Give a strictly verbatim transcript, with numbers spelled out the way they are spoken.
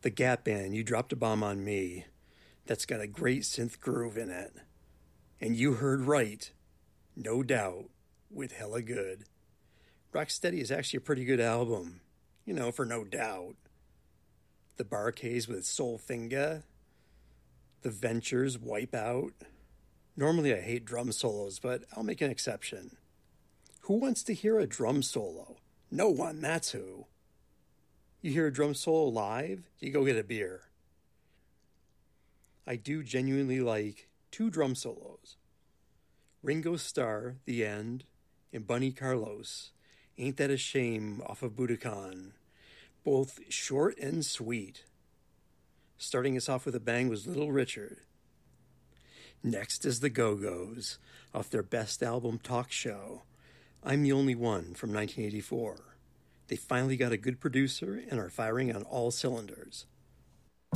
The Gap Band, You Dropped a Bomb on Me, that's got a great synth groove in it. And you heard right, no doubt, with Hella Good. Rocksteady is actually a pretty good album, you know, for No Doubt. The Bar-Kays with Soul Finger, The Ventures, Wipe Out. Normally I hate drum solos, but I'll make an exception. Who wants to hear a drum solo? No one, that's who. You hear a drum solo live, you go get a beer. I do genuinely like two drum solos. Ringo Starr, The End, and Bunny Carlos, Ain't That a Shame off of Budokan. Both short and sweet. Starting us off with a bang was Little Richard. Next is the Go-Go's, off their best album Talk Show, I'm the Only One from nineteen eighty-four. They finally got a good producer and are firing on all cylinders.